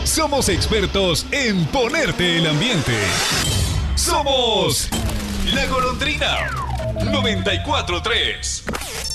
somos expertos en ponerte el ambiente. Somos La Golondrina 94.3.